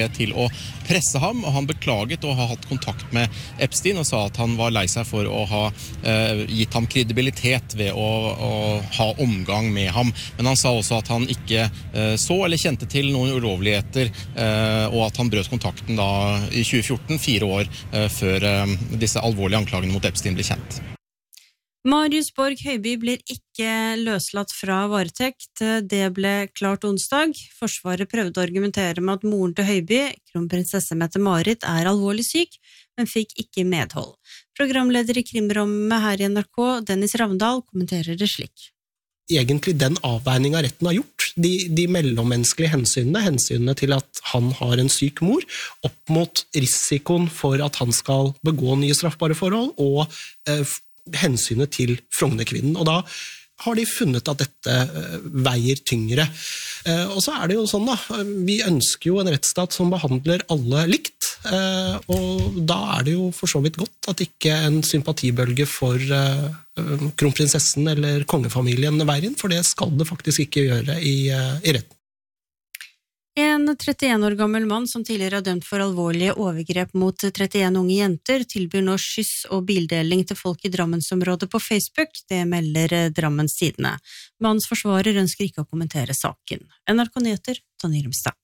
til å presse ham, og han beklaget å ha hatt kontakt med Epstein og sa at han var lei seg for å ha gitt ham kredibilitet ved å ha omgang med ham. Men han sa også at han ikke så eller kjente til noen ulovligheter, og at han brøt kontakten da i 2014, 4 år før disse alvorlige anklagene mot Epstein ble kjent. Marius Borg Høiby blir ikke løslatt fra varetekt. Det ble klart onsdag. Forsvaret prøvde å argumentere med at moren til Høiby, kronprinsesse Mette-Marit, er alvorlig syk, men fikk ikke medhold. Programleder i krimrommet her i NRK, Dennis Ravndal, kommenterer det slik. Egentlig den avveiningen retten har gjort, de mellommenneskelige hensynene til at han har en syk mor, opp mot risikoen for at han skal begå nye straffbare forhold, og hensynet til Frognerkvinnen, og da har de funnet at dette veier tyngre. Og så er det jo sånn da, vi ønsker jo en rettsstat som behandler alle likt, og da er det jo for så vidt godt at ikke en sympatibølge for kronprinsessen eller kongefamilien veier inn, for det skal det faktisk ikke gjøre i retten. En 31 år gammel mann som tidligere har dømt for alvorlige overgrep mot 31 unge jenter, tilbyr nå skyss og bildeling til folk i Drammensområdet på Facebook. Det melder Drammens Tidende. Mannens forsvarer ønsker ikke å kommentere saken. NRK Nyheter, Tonje Rimstad.